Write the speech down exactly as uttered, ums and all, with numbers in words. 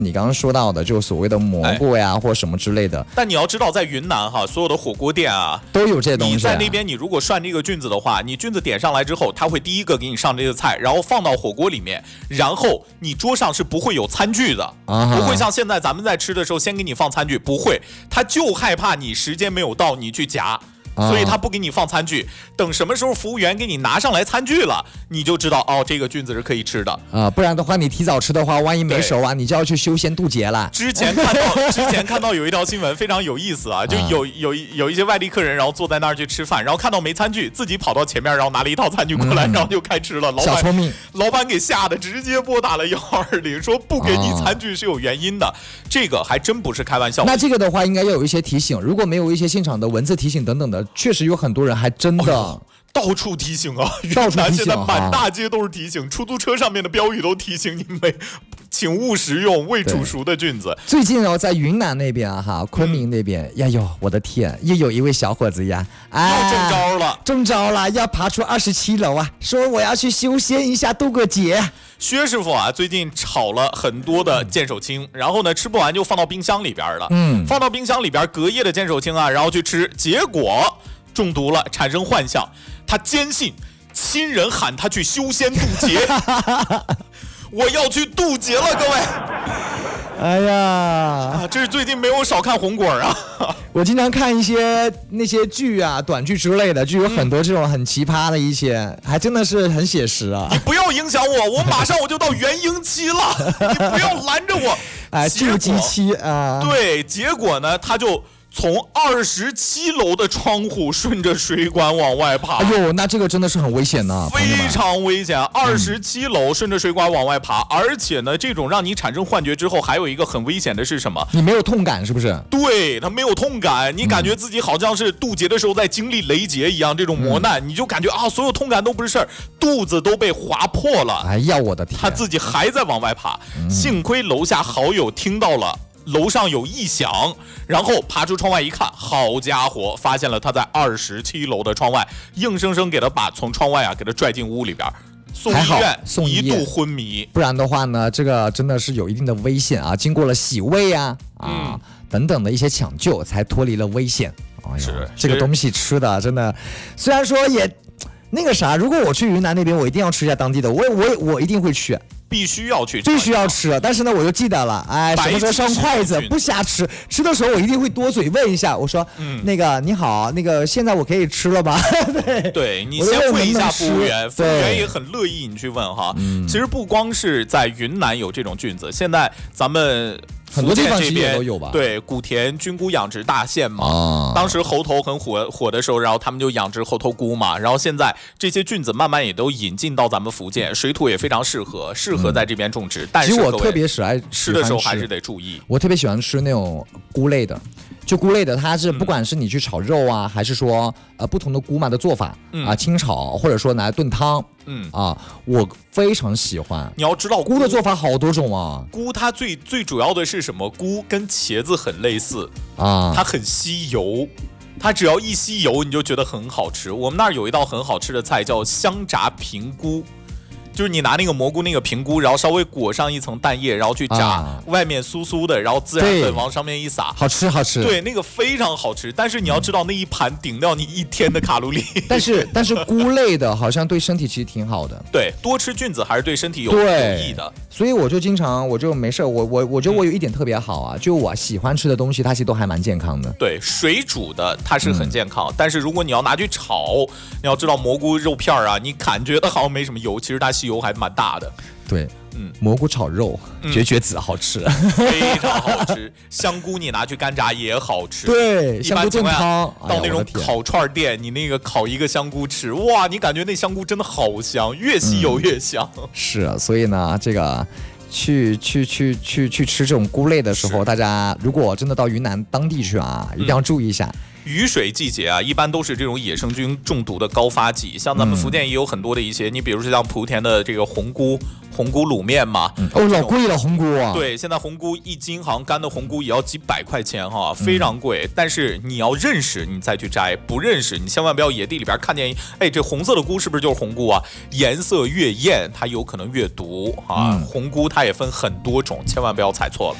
你刚刚说到的，就所谓的蘑菇呀，哎、或什么之类的。 但你要知道，在云南哈，所有的火锅店啊都有这东西、啊。 你在那边，你如果涮这个菌子的话，你菌子点上来之后，他会第一个给你上这个菜，然后放到火锅里面，然后你桌上是不会有餐具的，啊、不会像现在咱们在吃的时候先给你放餐具，不会，他就害怕你时间没有到，你去夹。所以他不给你放餐具，等什么时候服务员给你拿上来餐具了，你就知道哦，这个菌子是可以吃的啊，不然的话你提早吃的话，万一没熟啊，你就要去修仙渡劫了。 之前看到之前看到有一条新闻非常有意思啊，就有有有一些外地客人，然后坐在那儿去吃饭，然后看到没餐具，自己跑到前面，然后拿了一套餐具过来，嗯、然后就开吃了。老板小聪明， 老板给吓得直接拨打了幺二零，说不给你餐具是有原因的，啊、这个还真不是开玩笑。 那这个的话，应该要有一些提醒，如果没有一些现场的文字提醒等等的，确实有很多人。还真的、哦、 到处提醒啊！ 到处提醒， 现在满大街都是提醒，出租车上面的标语都提醒你们，请勿食用未煮熟的菌子。 最近哦，在云南那边啊，哈，昆明那边，嗯、呀哟，我的天，又有一位小伙子呀， 哎，要中招了， 中招了，要爬出二十七楼啊，说我要去修仙一下，渡个劫。 薛师傅啊，最近炒了很多的剑手青，然后呢，吃不完就放到冰箱里边了。嗯，放到冰箱里边隔夜的剑手青啊，然后去吃，结果中毒了，产生幻象。他坚信亲人喊他去修仙渡劫，我要去渡劫了，各位。 哎呀、 啊，这是最近没有少看红果啊。 我经常看一些那些剧啊、短剧之类的，就有很多这种很奇葩的一些，嗯、还真的是很写实啊。 你不要影响我，我马上我就到元婴期了，你不要拦着我。 哎，筑基期啊。 对，结果呢，他就从二十七楼的窗户顺着水管往外爬。 哎呦，那这个真的是很危险的， 非常危险。二十七楼顺着水管往外爬，嗯、而且呢，这种让你产生幻觉之后，还有一个很危险的是什么？ 你没有痛感，是不是？ 对，他没有痛感，你感觉自己好像是渡劫的时候在经历雷劫一样，这种磨难，嗯、你就感觉啊，所有痛感都不是事儿，肚子都被划破了。 哎呀，我的天！ 他自己还在往外爬，嗯、幸亏楼下好友听到了。楼上有异响，然后爬出窗外一看，好家伙，发现了他在二十七楼的窗外，硬生生给他把从窗外啊给他拽进屋里边，送医院， 送医一度昏迷。 不然的话呢，这个真的是有一定的危险啊！经过了洗胃啊啊、嗯、等等的一些抢救，才脱离了危险。哎呦， 是这个东西吃的真的，虽然说也那个啥，如果我去云南那边，我一定要吃一下当地的，我我我一定会去。 必须要去， 必须要吃，但是呢，我就记得了，哎，什么时候上筷子，不瞎吃。吃的时候我一定会多嘴问一下，我说，嗯、那个你好，那个现在我可以吃了吗？对， 对你先问一下服务员，服务员也很乐意你去问哈。嗯、其实不光是在云南有这种菌子，现在咱们。 很多地方其实也都有吧？ 对，古田菌菇养殖大县嘛，啊、当时猴头很火火的时候，然后他们就养殖猴头菇嘛，然后现在这些菌子慢慢也都引进到咱们福建，水土也非常适合，适合在这边种植。嗯、但是其实我特别喜爱吃的时候还是得注意， 我特别喜欢吃那种菇类的。就菇类的，它是不管是你去炒肉啊，嗯、还是说呃不同的菇嘛的做法、嗯、啊，清炒或者说拿来炖汤，嗯啊，我非常喜欢。 你要知道菇的做法好多种啊， 菇它最最主要的是什么？菇跟茄子很类似啊，它很吸油，它只要一吸油你就觉得很好吃。我们那儿有一道很好吃的菜叫香炸平菇。就是你拿那个蘑菇那个平菇，然后稍微裹上一层蛋液，然后去炸，啊、外面酥酥的，然后孜然粉往上面一撒， 好吃好吃。 对，那个非常好吃。但是你要知道，那一盘顶掉你一天的卡路里。 但是但是菇类的好像对身体其实挺好的。 对，多吃菌子还是对身体有有益的。 所以我就经常我就没事，我我我觉得我有一点特别好啊，嗯、就我喜欢吃的东西，它其实都还蛮健康的。 对，水煮的它是很健康，嗯、但是如果你要拿去炒，你要知道蘑菇肉片啊，你感觉好像没什么油，其实它吸油还蛮大的。 对，嗯，蘑菇炒肉，嗯、绝绝子好吃， 非常好吃。香菇你拿去干炸也好吃， 对，香菇炖汤。 到那种烤串店，你那个烤一个香菇吃，哇，你感觉那香菇真的好香，越吸油越香。 嗯、是啊，所以呢，这个。去去去去去吃这种菇类的时候，大家如果真的到云南当地去啊，一定要注意一下。嗯雨水季节啊，一般都是这种野生菌中毒的高发季。像咱们福建也有很多的一些，嗯、你比如说像莆田的这个红菇。红菇卤面嘛， 嗯、哦，老贵了红菇啊！ 对，现在红菇一斤好像干的红菇也要几百块钱哈，非常贵。嗯、但是你要认识你再去摘，不认识你千万不要野地里边看见，哎，这红色的菇是不是就是红菇啊？颜色越艳，它有可能越毒啊。嗯、红菇它也分很多种，千万不要采错了。